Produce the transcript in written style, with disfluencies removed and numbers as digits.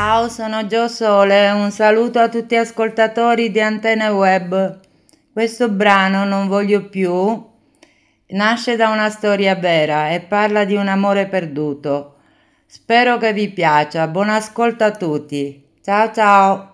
Ciao, sono Gio Sole, un saluto a tutti gli ascoltatori di Antenne Web. Questo brano, Non voglio più, nasce da una storia vera e parla di un amore perduto. Spero che vi piaccia. Buon ascolto a tutti. Ciao ciao.